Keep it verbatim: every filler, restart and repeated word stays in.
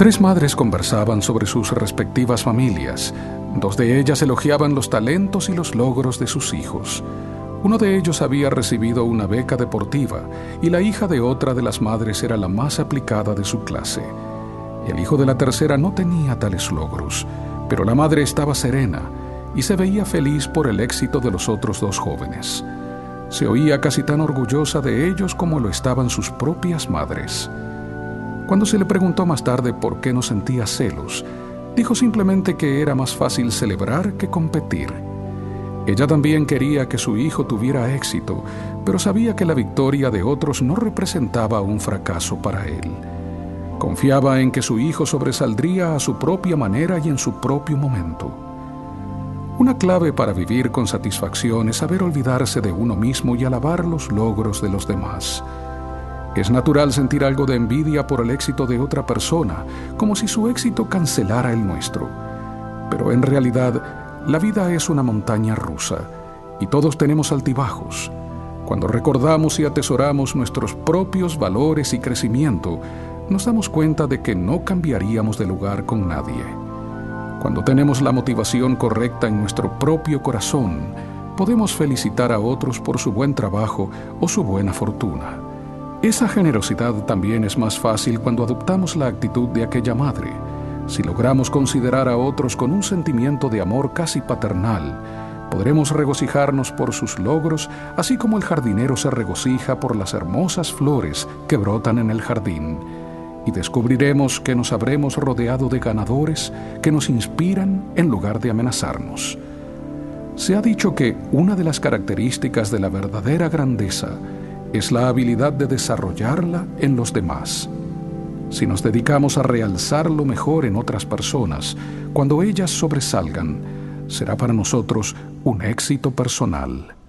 Tres madres conversaban sobre sus respectivas familias. Dos de ellas elogiaban los talentos y los logros de sus hijos. Uno de ellos había recibido una beca deportiva y la hija de otra de las madres era la más aplicada de su clase. El hijo de la tercera no tenía tales logros, pero la madre estaba serena y se veía feliz por el éxito de los otros dos jóvenes. Se oía casi tan orgullosa de ellos como lo estaban sus propias madres. Cuando se le preguntó más tarde por qué no sentía celos, dijo simplemente que era más fácil celebrar que competir. Ella también quería que su hijo tuviera éxito, pero sabía que la victoria de otros no representaba un fracaso para él. Confiaba en que su hijo sobresaldría a su propia manera y en su propio momento. Una clave para vivir con satisfacción es saber olvidarse de uno mismo y alabar los logros de los demás. Es natural sentir algo de envidia por el éxito de otra persona, como si su éxito cancelara el nuestro. Pero en realidad, la vida es una montaña rusa, y todos tenemos altibajos. Cuando recordamos y atesoramos nuestros propios valores y crecimiento, nos damos cuenta de que no cambiaríamos de lugar con nadie. Cuando tenemos la motivación correcta en nuestro propio corazón, podemos felicitar a otros por su buen trabajo o su buena fortuna. Esa generosidad también es más fácil cuando adoptamos la actitud de aquella madre. Si logramos considerar a otros con un sentimiento de amor casi paternal, podremos regocijarnos por sus logros, así como el jardinero se regocija por las hermosas flores que brotan en el jardín. Y descubriremos que nos habremos rodeado de ganadores que nos inspiran en lugar de amenazarnos. Se ha dicho que una de las características de la verdadera grandeza es la habilidad de desarrollarla en los demás. Si nos dedicamos a realzar lo mejor en otras personas, cuando ellas sobresalgan, será para nosotros un éxito personal.